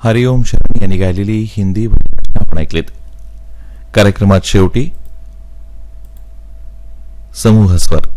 हरिओम शरण यांनी गायलेली हिंदी भजनं आपण ऐकलीत. कार्यक्रमात शेवटी समूह स्वर